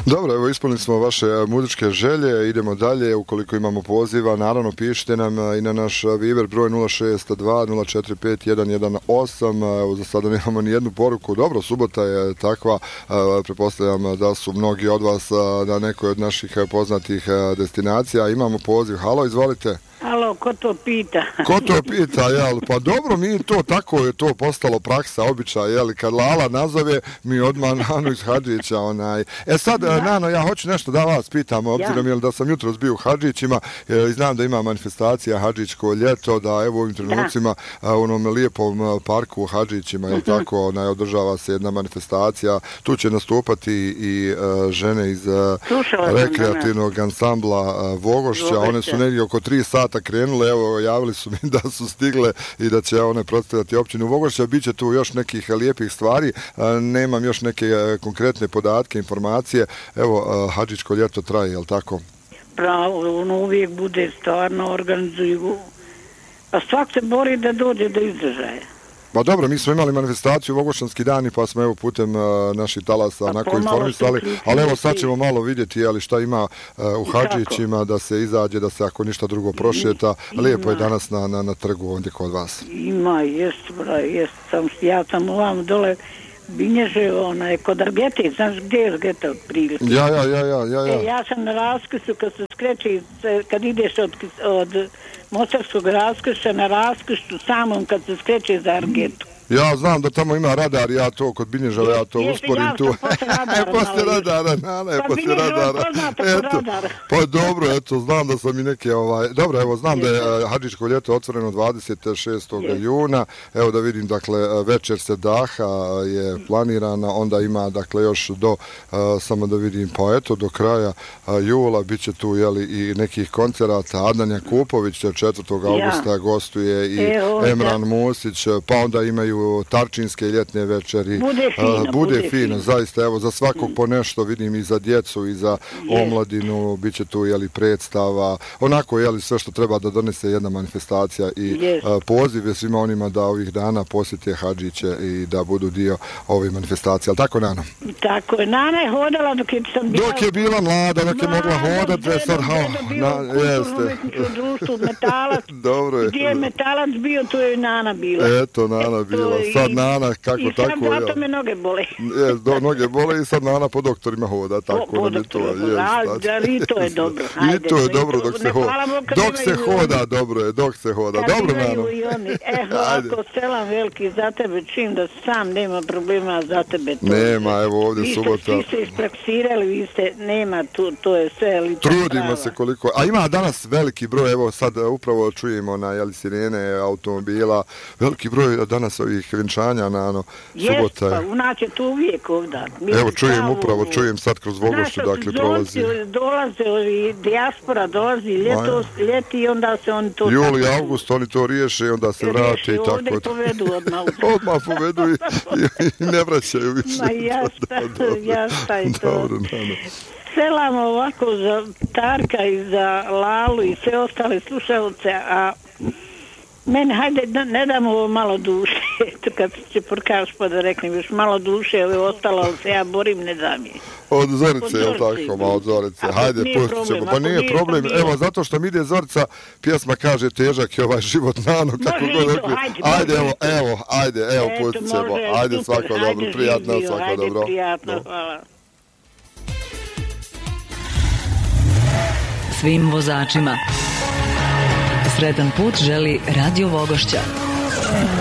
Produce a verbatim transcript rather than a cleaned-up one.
Dobro, evo ispunili smo vaše muzičke želje, idemo dalje, ukoliko imamo poziva, naravno pišite nam i na naš Viber broj nula šest dva nula četiri pet jedan jedan osam, evo za sada nemamo ni jednu poruku. Dobro, subota je takva, pretpostavljam da su mnogi od vas na nekoj od naših poznatih destinacija. Imamo poziv, halo, izvolite. Alo, ko to pita? Ko to pita, jel? Pa dobro, mi to, tako je to postalo praksa, običaj, jel? Kad Lala nazove, mi odmah Nanu iz Hadžića, onaj. E sad, da. Nano, ja hoću nešto da vas pitam, obzirom, jel, da sam jutros bio u Hadžićima, i znam da ima manifestacija Hadžićko ljeto, da evo u ovim trenucima da. u onom lijepom parku u Hadžićima, jel tako, onaj, održava se jedna manifestacija, tu će nastupati i uh, žene iz uh, rekreativnog ansambla uh, Vogošća, one su negdje oko tri sata krenule, evo javili su mi da su stigle i da će one predstavljati općinu Vogošća. Biće tu još nekih lijepih stvari, nemam još neke konkretne podatke, informacije. Evo, Hadžićko ljeto traje, je li tako? Pravo, ono uvijek bude stvarno organizuju, a svak se bori da dođe do izražaja. Pa dobro, mi smo imali manifestaciju Vogošćanski dani, pa smo evo putem uh, naših talasa onako informisali, ali evo sad ćemo malo vidjeti jeli, šta ima uh, u Hadžićima, da se izađe, da se ako ništa drugo prošeta. Ima. Lijepo je danas na, na, na trgu ovdje kod vas. Ima, jest, bra, jest. Sam, ja sam ovam dole Binježe, onaj, kod Argete, znaš gdje je Argeta otprilike? Ja, ja, ja, ja, ja. E, ja sam na raskršu, kad se skreće, kad ideš od, od Mostarskog raskrša na raskršu samom kad se skreće za Argetu. Ja znam da tamo ima radar, ja to kod Binježava, ja to je, usporim tu. Ja sam posle radara. Posle radara, Nana je pa posle radara. Eto, pa dobro, eto, znam da sam i neke, ovaj, dobro, evo, znam je, da je Hadžićko ljeto otvoreno dvadeset šestog juna, evo da vidim, dakle, večer se daha je planirana, onda ima, dakle, još do, uh, samo da vidim, pa eto, do kraja uh, jula bit će tu, jeli, i nekih koncerata. Adnan Jakupović četvrtog augusta ja. gostuje i e, Emran Musić, pa onda imaju tarčinske ljetne večeri. Bude fino, uh, bude, bude fino, fino, zaista, evo, za svakog po nešto, vidim i za djecu i za yes. omladinu, bit će tu, jeli, predstava, onako, jeli, sve što treba da donese jedna manifestacija i yes. uh, poziv je svima onima da ovih dana posjete Hadžiće i da budu dio ove manifestacije, ali tako, Nano? Tako je, Nana je hodala dok je sam bila... Dok je bila mlada, dok je mogla hodati, dedo, sad, ha, na, jeste. Društvu, metalac, dobro je. Gdje je metalac bio, tu je Nana bila. Eto, Nana Eto, bila, sad i, Nana, kako i tako, I sad zato me noge bole. Je, do, noge bole i sad Nana po doktorima hoda, tako po, po nam je to. Je, ali i to je dobro. Ajde, I to je dobro dok se hoda. Dok se hoda, dobro je, dok se hoda. Dobro, Nano. Evo, ako selam veliki za tebe, čim da sam nema problema za tebe. To nema, evo ovdje subota. Vi ste ispraksirali, vi ste, nema, tu, to je sve lično Trudimo prava. se koliko, a ima danas veliki broj, evo sad upravo čujemo na jeli, sirene automobila, veliki broj danas ovih vjenčanja na ano, subota. Jes, pa unače tu uvijek ovdje. Evo čujem upravo, čujem sad kroz Vogošću, dakle prolazi. Dolaze ovi, dijaspora dolazi ljeto, ljeti i onda se oni to... Juli, august, oni to riješe i onda se vrate i tako. Ovdje povedu odmah. Odmah povedu i, i ne vraćaju više. Ma jasta, jasta i to. Dobro, Nano. Selam ovako za Tarka i za Lalu i sve ostale slušalce, a meni, hajde, ne dam ovo malo duše, kad će porkaš pa da reknem, još malo duše, ovo je ostalo, ali se ja borim, ne dam je. Od Zorice, je li tako, ma od Zorice, hajde, pustit ćemo, pa nije problem, evo, zato što mi ide Zorica, pjesma kaže, težak je ovaj život, Nano, kako god rekli, ajde, evo, evo, ajde, evo, pustit ćemo, ajde, svako dobro, prijatno, svako dobro. Ajde, prijatno, hvala. Svim vozačima sretan put želi Radio Vogošća.